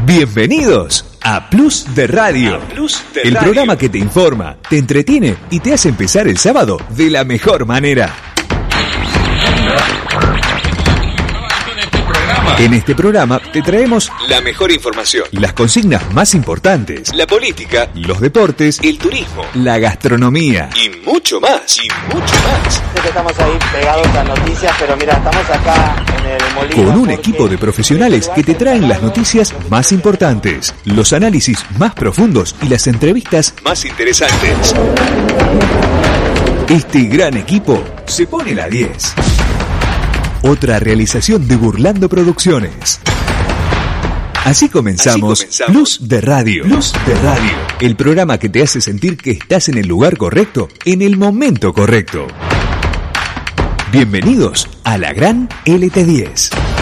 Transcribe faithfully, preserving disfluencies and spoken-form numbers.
Bienvenidos a Plus de Radio, Plus de el Radio. programa que te informa, te entretiene y te hace empezar el sábado de la mejor manera. En este programa te traemos la mejor información, las consignas más importantes, la política, los deportes, el turismo la gastronomía. y mucho más, y mucho más. Sé que estamos ahí pegados a noticias, pero mira, estamos acá en el Molino. Con un porque equipo de profesionales que te traen las noticias más importantes, los análisis más profundos y las entrevistas. Más interesantes. Este gran equipo se pone la diez. Otra realización de Burlando Producciones. Así comenzamos, Así comenzamos. Plus de Radio. Plus de Radio. El programa que te hace sentir que estás en el lugar correcto, en el momento correcto. Bienvenidos a la gran L T diez.